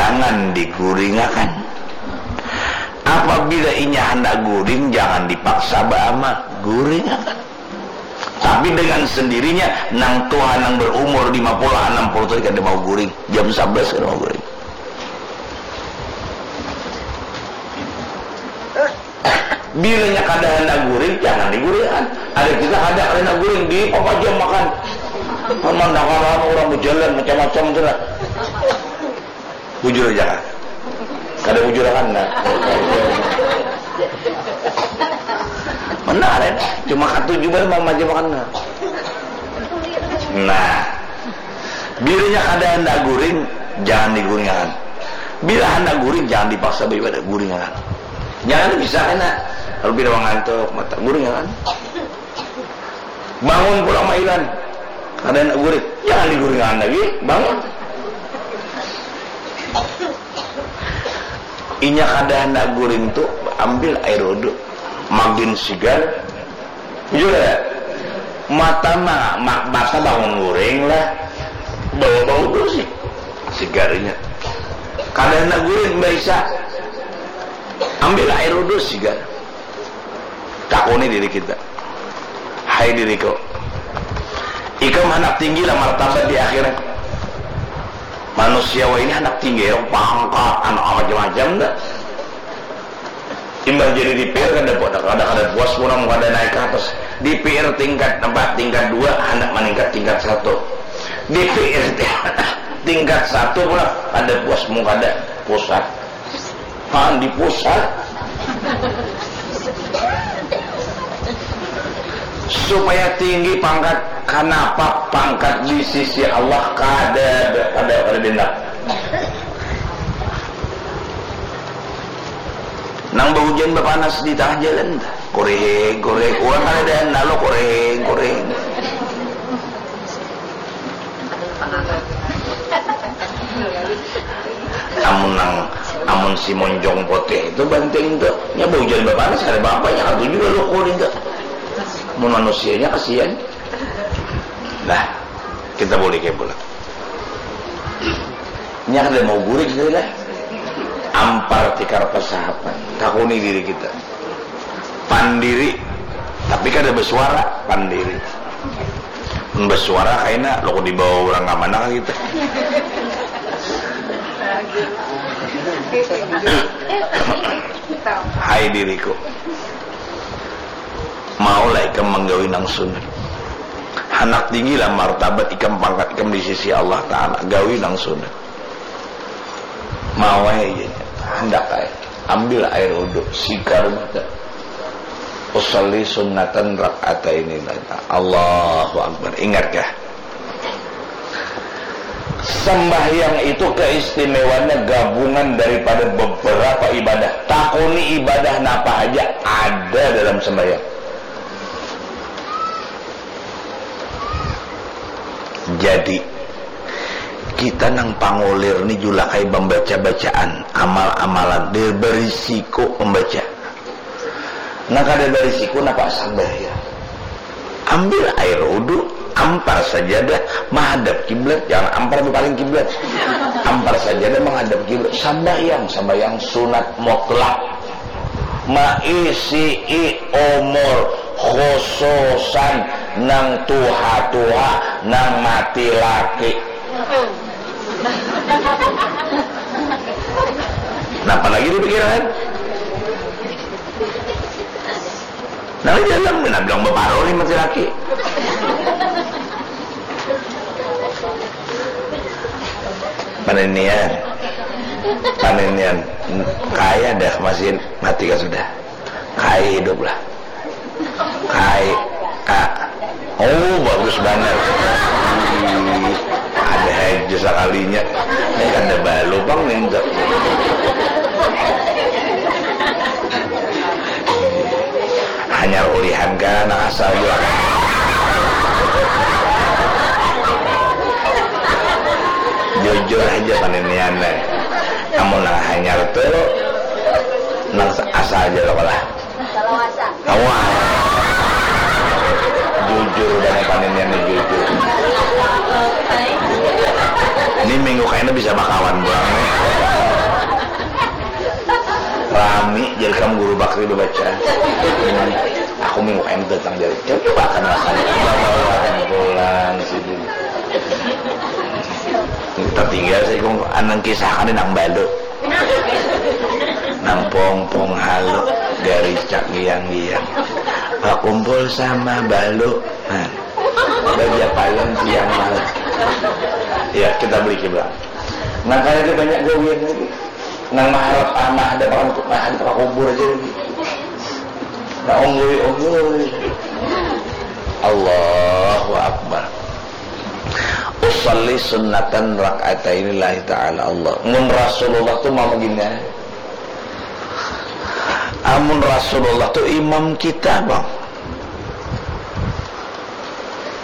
jangan diguringakan. Apabila inya hendak guring, jangan dipaksa bama guringakan. Tapi dengan sendirinya nang Tuhan yang berumur 50-60 tadi kada mau guring, jam 11 kada mau guring. Bilanya kada hendak guring, jangan diguringkan. Ada kita kada hendak guring di apa jam makan. Pemandangan orang berjalan macam-macam tu lah. Bujur aja kan? Kada bujur kan? Benar ya? Cuma ketujuh baru mau macam makan. Nah, bilanya kada hendak guring, jangan diguringkan. Bila hendak guring, jangan dipaksa beribadah guringkan. Jangan bisa enak. Kalau bila ngantuk, mata guringkan. Bangun pulang mailan. Ada yang nak guring, jangan diguringkan lagi, bangun. Inya kada hendak guring tu, ambil air wuduk, magin sigar, juga mata bangun guring lah, bau tu sih, sigarnya. Kada hendak guring bisa, ambil air wuduk sigar, takuni diri kita, hai diriku. Ikam anak tinggi lah martabat di akhirat. Manusia ini anak tinggi, pangkat, anak macam-macam dah. Imbang jadi di PR kan ada puas kurang ada naik ke atas. Di PR tingkat 4, tingkat 2, anak meningkat tingkat 1. Di PR tingkat 1 pula ada puas muka ada pusat. Di pusat. Supaya tinggi pangkat, kenapa pangkat di sisi Allah kada denda. Nang hujan berpanas di tengah jalan, koreng orang kada denda lo koreng. Amun si monjong poteh itu banting tu, nya hujan berpanas ada bapaknya atau juga lo koreng tu. Manusianya kasihan. Nah, kita boleh kayak pula. Nya kada mau guring sekali lah. Ampar tikar persahapan. Takuni diri kita. Pandiri, tapi kada bersuara. Pandiri. Bersuara kayaknya lo di bawah orang mana kita. Hai diriku. Maulah ikam menggawi nang sunnah. Anak tinggi lah martabat ikam pangkat ikam di sisi Allah Ta'ala. Gawi nang sunnah. Mau aja hendak aja. Ambil air wuduk, sikar mata. Usalli sunnatan rak'ataini. Allahu Akbar. Ingatkah? Sembahyang itu keistimewaannya gabungan daripada beberapa ibadah. Takuni ibadah napa aja ada dalam sembahyang. Jadi kita nang pangulir ni julakai membaca-bacaan amal-amalan dia berisiko membaca. Nah kada berisiko napa sembahyang. Ambil air wudu, ampar sajadah menghadap kiblat, jangan ampar paling kiblat. Ampar sajadah menghadap kiblat. Sembahyang sunat mutlak. Maisi umur khususan nang tuha nang mati laki. Napa lagi dipikiran? Nah dalam bilang beparuh ni mati laki. Panenian kaya dah masih mati kan sudah. Kaya hidup lah. Oh bagus banget. Ada aja sekalinya. Ini kan ada balu bang nih. Hanya ulihan kan asal juga. Jujur aja panenian deh. Kamu nang hanya itu nang asal aja lah lah. Awal. Jujur dan panenian jujur. Ini minggu kayaknya bisa bakawan buang nih. rami jadi kamu guru bakri baca aku minggu ente tentang jadi coba kan rasanya pulang sini kita tinggal sih kong anang kisahkan nang balu nang pong halu garis cak giang kumpul sama balu baja payung siang malam ya kita beli kiblat nah kayaknya banyak gawin lagi nang maharap amah ada orang mahan ke kubur aja lagi nah onggoy Allahu Akbar usalli sunnatan rak'ataini lillahi ta'ala Allah mun Rasulullah tuh mau begini amun Rasulullah tuh imam kita bang